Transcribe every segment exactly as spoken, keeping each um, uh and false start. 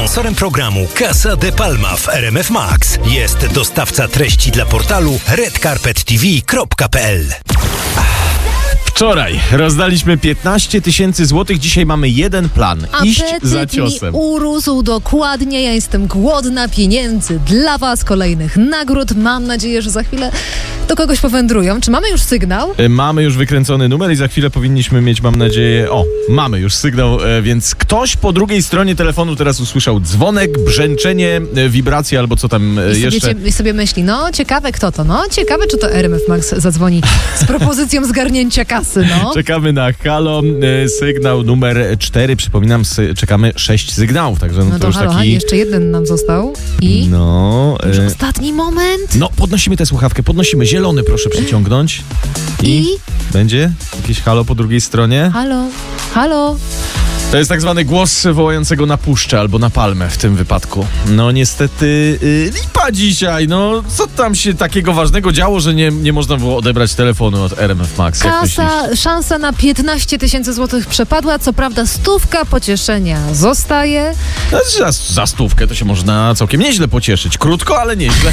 Sponsorem programu Casa de Palma w R M F Max jest dostawca treści dla portalu red carpet t v kropka p l. Wczoraj rozdaliśmy piętnaście tysięcy złotych, dzisiaj mamy jeden plan. Iść za ciosem. Mi urósł dokładnie, ja jestem głodna pieniędzy dla was, kolejnych nagród. Mam nadzieję, że za chwilę do kogoś powędrują. Czy mamy już sygnał? Mamy już wykręcony numer i za chwilę powinniśmy mieć, mam nadzieję... O, mamy już sygnał, więc ktoś po drugiej stronie telefonu teraz usłyszał dzwonek, brzęczenie, wibracje albo co tam I jeszcze. Sobie, I sobie myśli, no ciekawe kto to, no ciekawe czy to R M F Max zadzwoni z propozycją zgarnięcia kasy. No. Czekamy na halo, sygnał numer cztery. Przypominam, sy- czekamy sześć sygnałów, także no, no to, to już halo, taki... jeszcze jeden nam został i... No... Już y- ostatni moment. No, podnosimy tę słuchawkę, podnosimy. Zielony proszę przyciągnąć. I... I? Będzie jakieś halo po drugiej stronie? Halo, halo. To jest tak zwany głos wołającego na puszczę albo na palmę w tym wypadku. No niestety yy, lipa dzisiaj, no co tam się takiego ważnego działo, że nie, nie można było odebrać telefonu od R M F Max? Kasa, szansa na piętnaście tysięcy złotych przepadła, co prawda stówka pocieszenia zostaje. No, za, za stówkę to się można całkiem nieźle pocieszyć. Krótko, ale nieźle.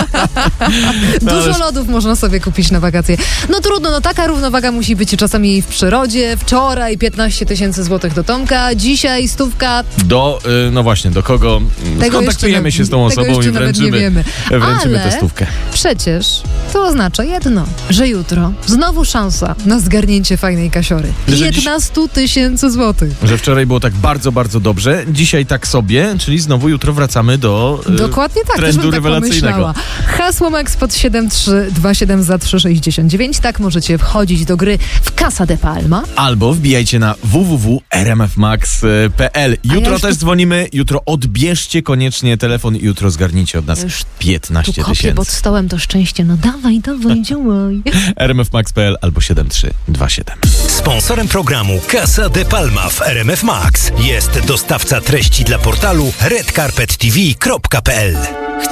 No, Dużo ależ... lodów można sobie kupić na wakacje. No trudno, no taka równowaga musi być czasami w przyrodzie. Wczoraj piętnaście tysięcy złotych do Tomka, dzisiaj stówka. Do, yy, no właśnie, do kogo Tego skontaktujemy jeszcze, się z tą tego osobą i nawet wręczymy, nie wiemy. wręczymy Ale tę stówkę. Przecież to oznacza jedno, że jutro znowu szansa na zgarnięcie fajnej kasiory. piętnaście tysięcy złotych. Że wczoraj było tak bardzo, bardzo dobrze, dzisiaj tak sobie, czyli znowu jutro wracamy do yy, Dokładnie tak, trendu też bym tak rewelacyjnego. pomyślała. Hasło Max pod siedem trzy dwa siedem za trzy sześćdziesiąt dziewięć. Tak możecie wchodzić do gry w Casa de Palma. Albo wbijajcie na w w w kropka r m f max kropka p l. Jutro ja też tu... dzwonimy, jutro odbierzcie koniecznie telefon i jutro zgarnijcie od nas piętnaście tysięcy. pod stołem to szczęście, no dawaj, dawaj, działaj. r m f max kropka p l albo siedem trzy dwa siedem. Sponsorem programu Casa de Palma w R M F Max jest dostawca treści dla portalu red carpet t v kropka p l.